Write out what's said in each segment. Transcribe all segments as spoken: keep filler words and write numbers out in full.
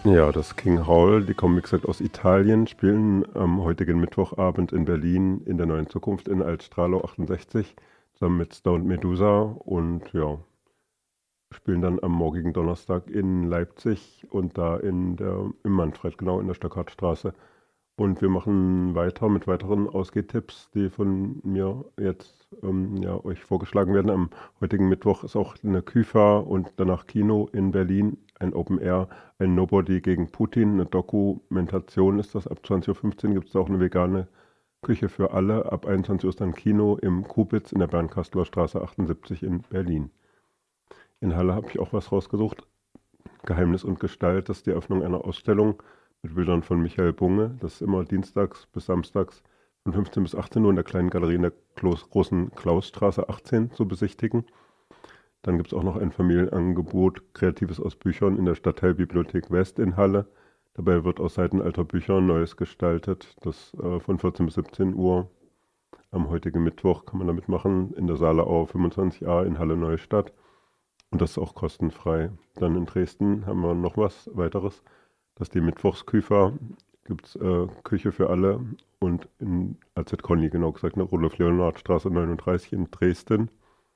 Ja, das King Hall, die kommen wie gesagt aus Italien, spielen am heutigen Mittwochabend in Berlin in der Neuen Zukunft in Altstralo achtundsechzig zusammen mit Stone Medusa und ja, spielen dann am morgigen Donnerstag in Leipzig und da in der, im Manfred, genau in der Stöckertstraße. Und wir machen weiter mit weiteren Ausgehtipps, die von mir jetzt ähm, ja, euch vorgeschlagen werden. Am heutigen Mittwoch ist auch eine Küfa und danach Kino in Berlin, ein Open Air, ein Nobody gegen Putin, eine Dokumentation ist das. Ab zwanzig Uhr fünfzehn gibt es auch eine vegane Küche für alle. Ab einundzwanzig Uhr ist dann Kino im Kubitz in der Bernkastler Straße achtundsiebzig in Berlin. In Halle habe ich auch was rausgesucht. Geheimnis und Gestalt, das ist die Eröffnung einer Ausstellung mit Bildern von Michael Bunge. Das ist immer dienstags bis samstags von fünfzehn bis achtzehn Uhr in der kleinen Galerie in der großen Klausstraße achtzehn zu besichtigen. Dann gibt es auch noch ein Familienangebot Kreatives aus Büchern in der Stadtteilbibliothek West in Halle. Dabei wird aus Seiten alter Bücher Neues gestaltet. Das äh, von vierzehn bis siebzehn Uhr am heutigen Mittwoch kann man damit machen in der Saaleauer fünfundzwanzig a in Halle Neustadt. Und das ist auch kostenfrei. Dann in Dresden haben wir noch was weiteres. Das ist die Mittwochsküfer. Gibt es äh, Küche für alle. Und in A Z Conny, genau gesagt, in der Rudolf-Leonhard-Straße neununddreißig in Dresden.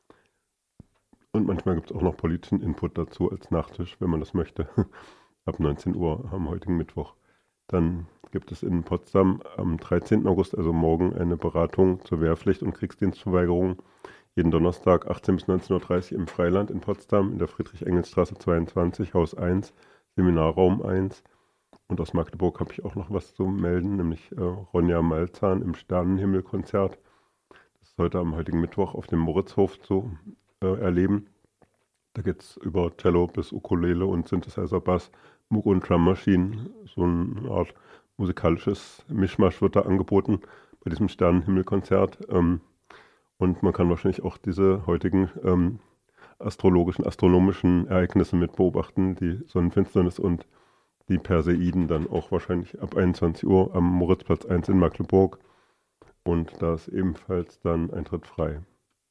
Und manchmal gibt es auch noch politischen Input dazu als Nachtisch, wenn man das möchte. Ab neunzehn Uhr am heutigen Mittwoch. Dann gibt es in Potsdam am dreizehnten August, also morgen, eine Beratung zur Wehrpflicht und Kriegsdienstverweigerung. Jeden Donnerstag achtzehn bis neunzehn Uhr dreißig im Freiland in Potsdam in der Friedrich-Engels-Straße zweiundzwanzig, Haus eins, Seminarraum eins. Und aus Magdeburg habe ich auch noch was zu melden, nämlich äh, Ronja Malzahn im Sternenhimmel-Konzert. Das ist heute am heutigen Mittwoch auf dem Moritzhof zu äh, erleben. Da geht es über Cello bis Ukulele und Synthesizer, Bass, Moog und Drum Machine. So eine Art musikalisches Mischmasch wird da angeboten bei diesem Sternenhimmel-Konzert. Ähm, und man kann wahrscheinlich auch diese heutigen ähm, astrologischen, astronomischen Ereignisse mit beobachten, die Sonnenfinsternis und die Perseiden dann auch wahrscheinlich ab einundzwanzig Uhr am Moritzplatz eins in Magdeburg. Und da ist ebenfalls dann Eintritt frei.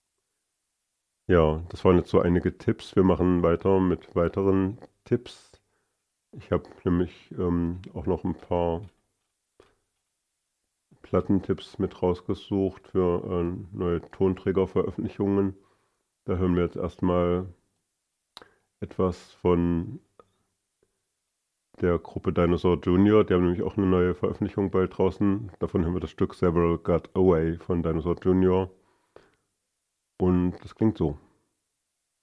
Ja, das waren jetzt so einige Tipps. Wir machen weiter mit weiteren Tipps. Ich habe nämlich ähm, auch noch ein paar Plattentipps mit rausgesucht für äh, neue Tonträgerveröffentlichungen. Da hören wir jetzt erstmal etwas von der Gruppe Dinosaur Junior. Die haben nämlich auch eine neue Veröffentlichung bald draußen. Davon hören wir das Stück Several Got Away von Dinosaur Junior. Und das klingt so.